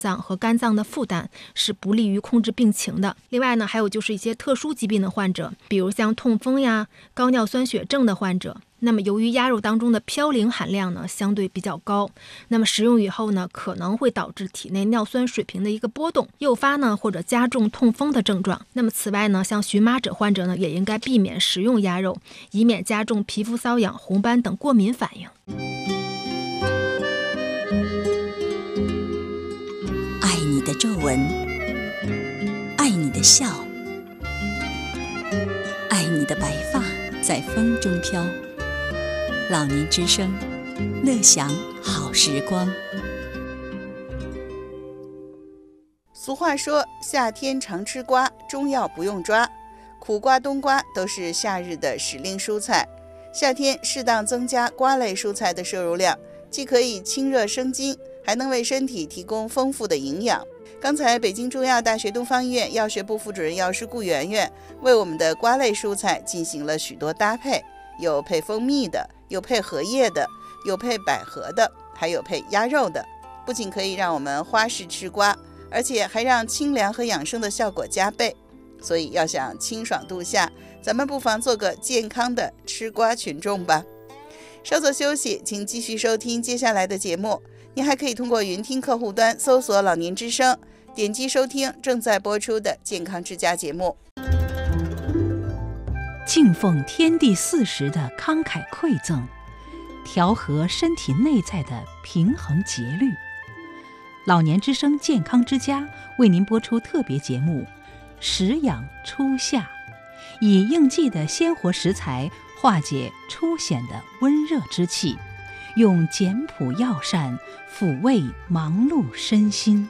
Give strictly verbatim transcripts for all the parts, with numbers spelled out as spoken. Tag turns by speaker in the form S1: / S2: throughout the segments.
S1: 脏和肝脏的负担，是不利于控制病情的。另外呢，还有就是一些特殊疾病的患者，比如像痛风呀、高尿酸血症的患者，那么由于鸭肉当中的嘌呤含量呢相对比较高，那么食用以后呢可能会导致体内尿酸水平的一个波动，诱发呢或者加重痛风的症状。那么此外呢，像荨麻疹患者呢也应该避免食用鸭肉，以免加重皮肤瘙痒、红斑等过敏反应。
S2: 爱你的皱纹，爱你的笑，爱你的白发在风中飘。老年之声，乐享好时光。
S3: 俗话说，夏天常吃瓜，中药不用抓。苦瓜、冬瓜都是夏日的时令蔬菜，夏天适当增加瓜类蔬菜的摄入量，既可以清热生津，还能为身体提供丰富的营养。刚才北京中药大学东方医院药学部副主任药师顾媛媛为我们的瓜类蔬菜进行了许多搭配，有配蜂蜜的，有配荷叶的，有配百合的，还有配鸭肉的。不仅可以让我们花式吃瓜，而且还让清凉和养生的效果加倍。所以要想清爽度夏，咱们不妨做个健康的吃瓜群众吧。稍作休息，请继续收听接下来的节目。您还可以通过云听客户端搜索老年之声，点击收听正在播出的健康之家节目。
S4: 敬奉天地四时的慷慨馈赠，调和身体内在的平衡节律。老年之声健康之家为您播出特别节目食养初夏，以应季的鲜活食材化解初显的温热之气，用简朴药膳抚慰忙碌身心。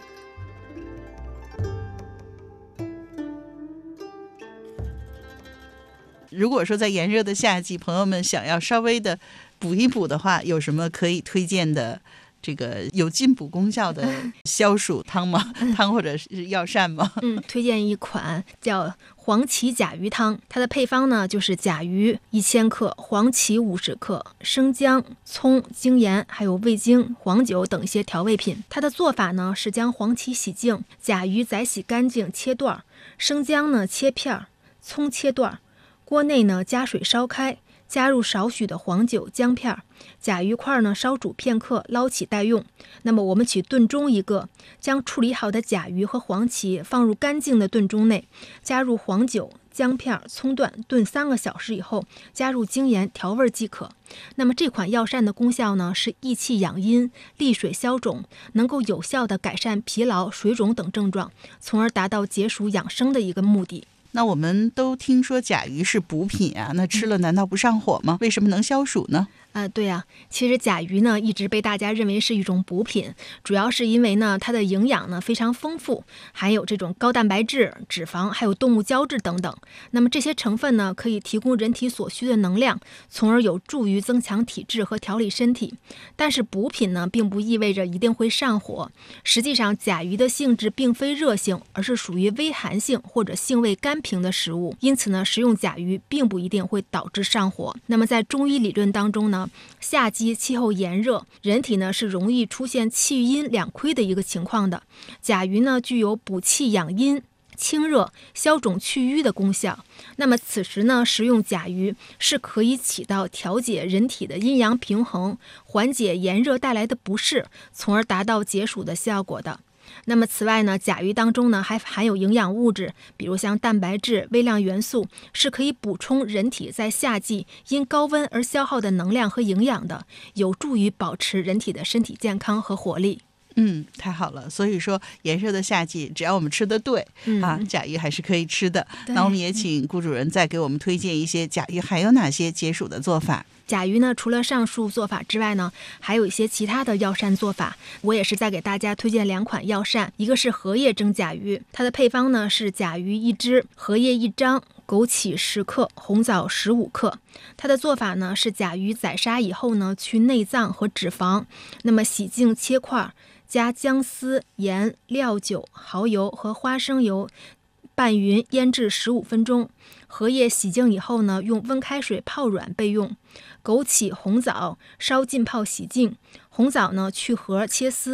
S3: 如果说在炎热的夏季，朋友们想要稍微的补一补的话，有什么可以推荐的这个有进补功效的消暑汤吗？汤或者是药膳吗？
S1: 嗯，推荐一款叫黄芪甲鱼汤，它的配方呢就是甲鱼一千克，黄芪五十克，生姜、葱、精盐，还有味精、黄酒等一些调味品。它的做法呢是将黄芪洗净，甲鱼宰洗干净切段，生姜呢切片，葱切段，锅内呢加水烧开，加入少许的黄酒、姜片，甲鱼块呢烧煮片刻，捞起待用。那么我们取炖盅一个，将处理好的甲鱼和黄芪放入干净的炖盅内，加入黄酒、姜片、葱段，炖三个小时以后，加入精盐调味即可。那么这款药膳的功效呢是益气养阴、利水消肿，能够有效的改善疲劳、水肿等症状，从而达到解暑养生的一个目的。
S3: 那我们都听说甲鱼是补品啊，那吃了难道不上火吗？为什么能消暑呢？
S1: 呃，对呀、啊，其实甲鱼呢一直被大家认为是一种补品，主要是因为呢它的营养呢非常丰富，含有这种高蛋白质、脂肪，还有动物胶质等等。那么这些成分呢可以提供人体所需的能量，从而有助于增强体质和调理身体。但是补品呢并不意味着一定会上火，实际上甲鱼的性质并非热性，而是属于微寒性或者性味甘平的食物，因此呢食用甲鱼并不一定会导致上火。那么在中医理论当中呢，夏季气候炎热，人体呢是容易出现气阴两亏的一个情况的。甲鱼呢具有补气养阴、清热、消肿去瘀的功效。那么此时呢食用甲鱼是可以起到调节人体的阴阳平衡，缓解炎热带来的不适，从而达到解暑的效果的。那么此外呢，甲鱼当中呢还含有营养物质，比如像蛋白质、微量元素，是可以补充人体在夏季因高温而消耗的能量和营养的，有助于保持人体的身体健康和活力。
S3: 嗯，太好了。所以说炎热的夏季，只要我们吃得对、嗯、啊，甲鱼还是可以吃的。那我们也请顾主任再给我们推荐一些甲鱼还有哪些解暑的做法。
S1: 甲鱼呢，除了上述做法之外呢，还有一些其他的药膳做法。我也是再给大家推荐两款药膳，一个是荷叶蒸甲鱼，它的配方呢是甲鱼一只，荷叶一张，枸杞十克，红枣十五克。它的做法呢是甲鱼宰杀以后呢，去内脏和脂肪，那么洗净切块，加姜丝、盐、料酒、蚝油和花生油拌匀腌制十五分钟。荷叶洗净以后呢，用温开水泡软备用。枸杞、红枣烧浸泡洗净，红枣呢去核切丝，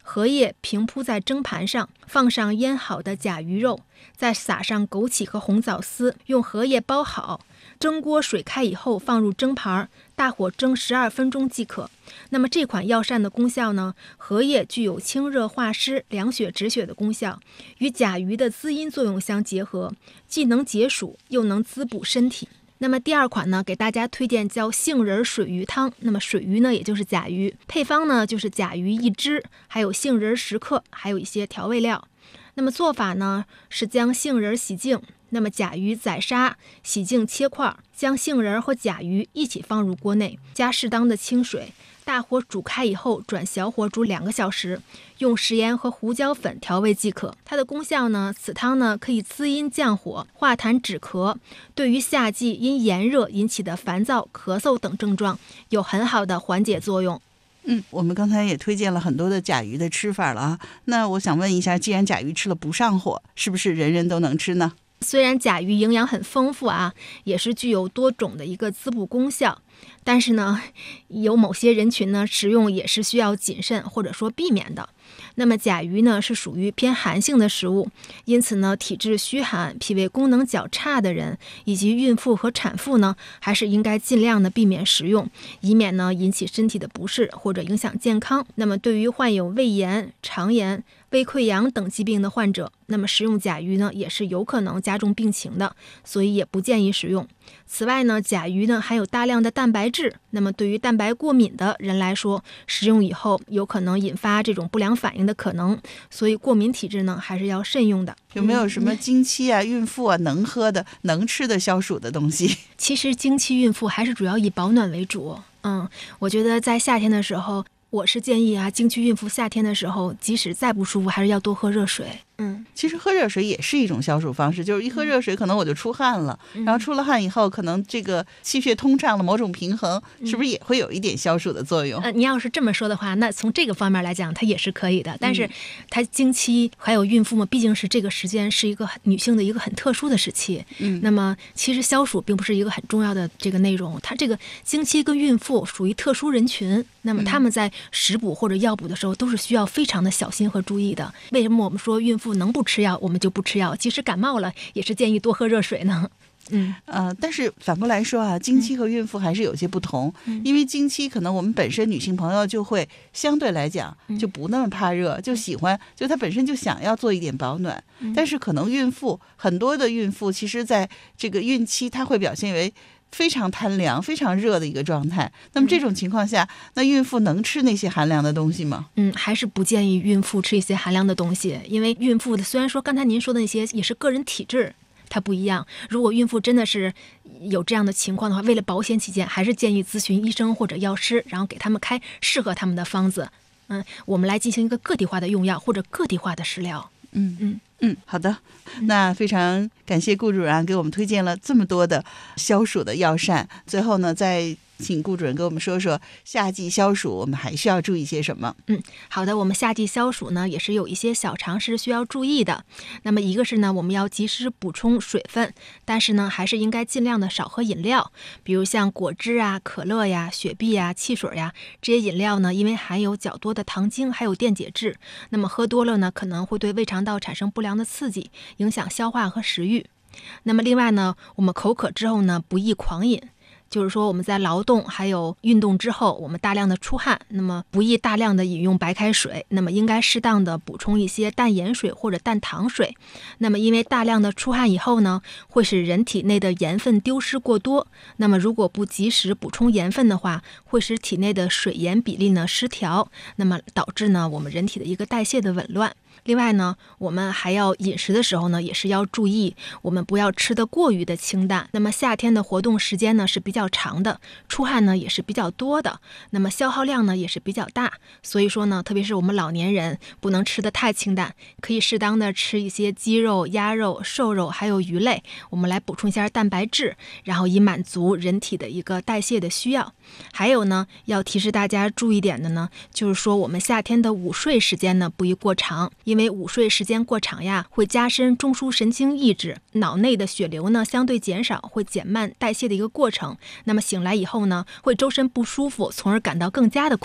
S1: 荷叶平铺在蒸盘上，放上腌好的甲鱼肉，再撒上枸杞和红枣丝，用荷叶包好。蒸锅水开以后，放入蒸盘，大火蒸十二分钟即可。那么这款药膳的功效呢？荷叶具有清热化湿、凉血止血的功效，与甲鱼的滋阴作用相结合，既能解暑，又能滋补身体。那么第二款呢，给大家推荐叫杏仁水鱼汤。那么水鱼呢，也就是甲鱼，配方呢就是甲鱼一只，还有杏仁十克，还有一些调味料。那么做法呢是将杏仁洗净，那么甲鱼宰杀，洗净切块，将杏仁和甲鱼一起放入锅内，加适当的清水，大火煮开以后转小火煮两个小时，用食盐和胡椒粉调味即可。它的功效呢，此汤呢可以滋阴降火、化痰止咳，对于夏季因炎热引起的烦躁、咳嗽等症状有很好的缓解作用。
S3: 嗯，我们刚才也推荐了很多的甲鱼的吃法了啊。那我想问一下，既然甲鱼吃了不上火，是不是人人都能吃呢？
S1: 虽然甲鱼营养很丰富啊，也是具有多种的一个滋补功效，但是呢，有某些人群呢食用也是需要谨慎或者说避免的。那么甲鱼呢是属于偏寒性的食物，因此呢，体质虚寒、脾胃功能较差的人以及孕妇和产妇呢，还是应该尽量的避免食用，以免呢引起身体的不适或者影响健康。那么对于患有胃炎、肠炎、胃溃疡等疾病的患者，那么食用甲鱼呢也是有可能加重病情的，所以也不建议食用。此外呢，甲鱼呢含有大量的蛋白质，那么对于蛋白过敏的人来说，食用以后有可能引发这种不良反应的可能，所以过敏体质呢还是要慎用的。
S3: 有没有什么经期啊、孕妇啊能喝的、能吃的消暑的东西？
S1: 其实经期孕妇还是主要以保暖为主。嗯，我觉得在夏天的时候，我是建议啊，经期孕妇夏天的时候，即使再不舒服，还是要多喝热水。嗯，
S3: 其实喝热水也是一种消暑方式，就是一喝热水可能我就出汗了，嗯、然后出了汗以后，可能这个气血通畅了，某种平衡，是不是也会有一点消暑的作用？
S1: 呃，你要是这么说的话，那从这个方面来讲，它也是可以的。但是它经期还有孕妇嘛，毕竟是这个时间是一个女性的一个很特殊的时期。嗯，那么其实消暑并不是一个很重要的这个内容，它这个经期跟孕妇属于特殊人群，那么他们在食补或者药补的时候都是需要非常的小心和注意的。为什么我们说孕妇能不吃药我们就不吃药，即使感冒了也是建议多喝热水呢？嗯
S3: 呃，但是反过来说啊，经期和孕妇还是有些不同，嗯、因为经期可能我们本身女性朋友就会相对来讲就不那么怕热，嗯、就喜欢就她本身就想要做一点保暖，嗯、但是可能孕妇很多的孕妇其实在这个孕期她会表现为非常贪凉、非常热的一个状态。那么这种情况下，嗯、那孕妇能吃那些寒凉的东西吗？
S1: 嗯，还是不建议孕妇吃一些寒凉的东西，因为孕妇的虽然说刚才您说的那些也是个人体质，它不一样。如果孕妇真的是有这样的情况的话，为了保险起见，还是建议咨询医生或者药师，然后给他们开适合他们的方子。嗯，我们来进行一个个体化的用药或者个体化的食疗。
S3: 嗯嗯嗯，好的，那非常感谢顾主任给我们推荐了这么多的消暑的药膳。最后呢，再请顾主任给我们说说夏季消暑我们还需要注意些什么？
S1: 嗯，好的，我们夏季消暑呢也是有一些小常识需要注意的。那么一个是呢，我们要及时补充水分，但是呢还是应该尽量的少喝饮料，比如像果汁啊、可乐呀、雪碧呀、汽水呀这些饮料呢，因为含有较多的糖精还有电解质，那么喝多了呢可能会对胃肠道产生不良的刺激，影响消化和食欲。那么另外呢，我们口渴之后呢不宜狂饮，就是说我们在劳动还有运动之后，我们大量的出汗，那么不宜大量的饮用白开水，那么应该适当的补充一些淡盐水或者淡糖水。那么因为大量的出汗以后呢，会使人体内的盐分丢失过多，那么如果不及时补充盐分的话，会使体内的水盐比例呢失调，那么导致呢我们人体的一个代谢的紊乱。另外呢，我们还要饮食的时候呢，也是要注意，我们不要吃得过于的清淡。那么夏天的活动时间呢是比较长的，出汗呢也是比较多的，那么消耗量呢也是比较大。所以说呢，特别是我们老年人不能吃得太清淡，可以适当的吃一些鸡肉、鸭肉、瘦肉还有鱼类，我们来补充一下蛋白质，然后以满足人体的一个代谢的需要。还有呢，要提示大家注意点的呢，就是说我们夏天的午睡时间呢不宜过长，因为午睡时间过长呀，会加深中枢神经抑制，脑内的血流呢相对减少，会减慢代谢的一个过程。那么醒来以后呢，会周身不舒服，从而感到更加的困倦。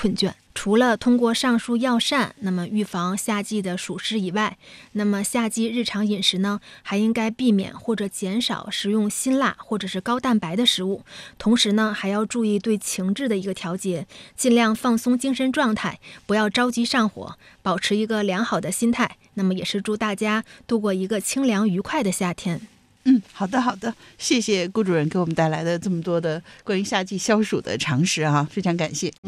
S1: 除了通过上述药膳，那么预防夏季的暑湿以外，那么夏季日常饮食呢，还应该避免或者减少食用辛辣或者是高蛋白的食物。同时呢，还要注意对情志的一个调节，尽量放松精神状态，不要着急上火，保持一个良好的心态。那么也是祝大家度过一个清凉愉快的夏天。
S3: 嗯，好的好的，谢谢顾主任给我们带来的这么多的关于夏季消暑的常识啊，非常感谢。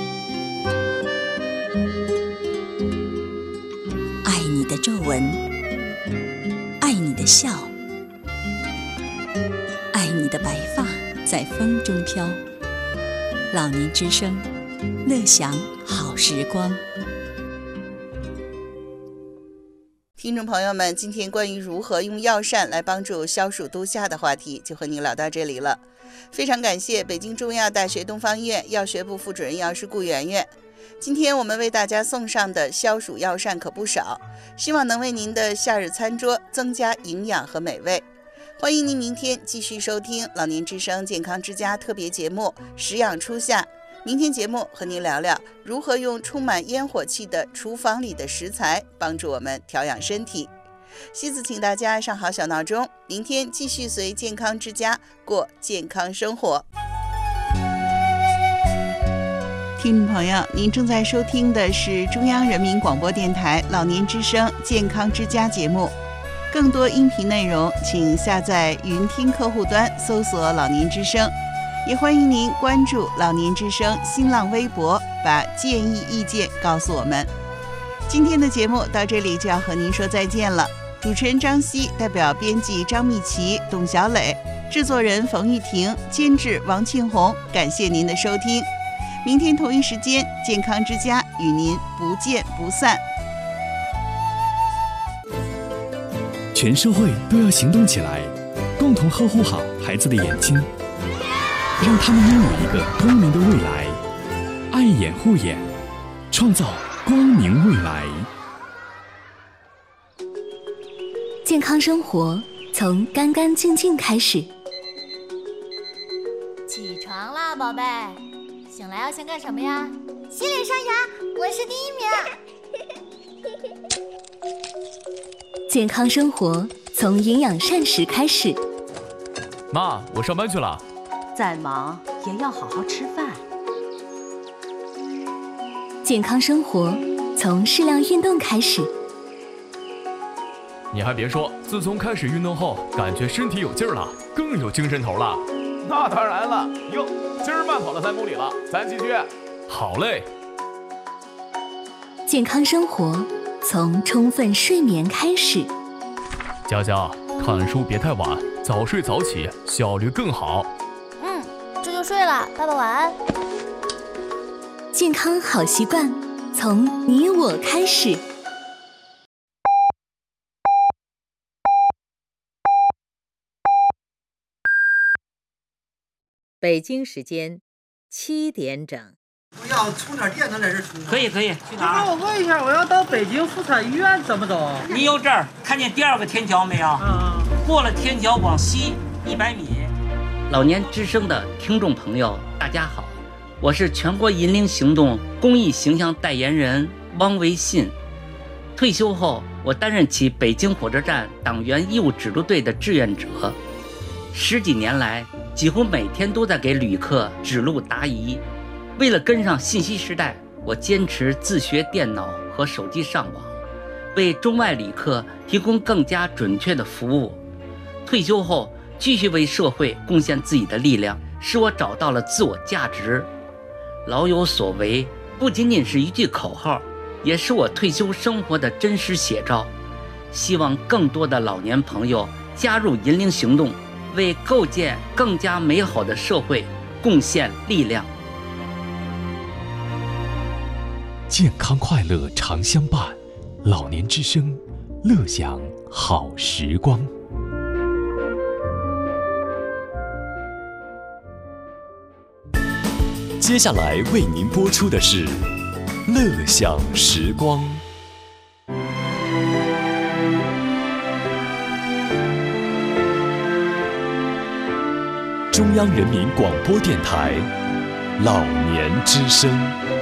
S2: 爱你的皱纹，爱你的笑，爱你的白发在风中飘。老年之声，乐享好时光。
S3: 听众朋友们，今天关于如何用药膳来帮助消暑度夏的话题就和您聊到这里了。非常感谢北京中医药大学东方医院药学部副主任药师顾媛媛。今天我们为大家送上的消暑药膳可不少，希望能为您的夏日餐桌增加营养和美味。欢迎您明天继续收听老年之声健康之家特别节目《食养初夏》。明天节目和您聊聊如何用充满烟火气的厨房里的食材帮助我们调养身体。西子请大家上好小闹钟，明天继续随健康之家过健康生活。听众朋友，您正在收听的是中央人民广播电台老年之声健康之家节目。更多音频内容请下载云听客户端搜索老年之声，也欢迎您关注老年之声新浪微博，把建议意见告诉我们。今天的节目到这里就要和您说再见了。主持人张希代表编辑张蜜琪、董小磊，制作人冯玉婷，监制王庆红，感谢您的收听。明天同一时间，健康之家与您不见不散。
S5: 全社会都要行动起来，共同呵护好孩子的眼睛，让他们拥有一个光明的未来。爱眼护眼，创造光明未来。
S6: 健康生活从干干净净开始。
S7: 起床啦，宝贝！醒来要先干什么呀？洗脸刷牙，我是第一名。
S6: 健康生活从营养膳食开始。
S8: 妈，我上班去了。
S9: 再忙也要好好吃饭。
S6: 健康生活从适量运动开始。
S8: 你还别说，自从开始运动后，感觉身体有劲儿了，更有精神头了。
S10: 那当然了，哟，今儿慢跑了三公里了，咱继续。
S8: 好嘞。
S6: 健康生活从充分睡眠开始。
S8: 佳佳，看书别太晚，早睡早起，效率更好。
S7: 嗯，这就睡了，爸爸晚安。
S6: 健康好习惯从你我开始。
S11: 北京时间七点整。
S12: 我要充点电能在这充。
S13: 可以可以，去哪儿？
S12: 那我问一下，我要到北京妇产医院怎么走？
S13: 你由这儿看见第二个天桥没有？
S12: 嗯。
S13: 过了天桥往西一百米。
S14: 老年之声的听众朋友，大家好，我是全国银龄行动公益形象代言人汪维信。退休后，我担任起北京火车站党员义务指路队的志愿者，十几年来，几乎每天都在给旅客指路答疑。为了跟上信息时代，我坚持自学电脑和手机上网，为中外旅客提供更加准确的服务。退休后，继续为社会贡献自己的力量，使我找到了自我价值。老有所为不仅仅是一句口号，也是我退休生活的真实写照。希望更多的老年朋友加入银龄行动，为构建更加美好的社会贡献力量。
S5: 健康快乐常相伴，老年之声，乐享好时光。接下来为您播出的是乐享时光。中央人民广播电台老年之声。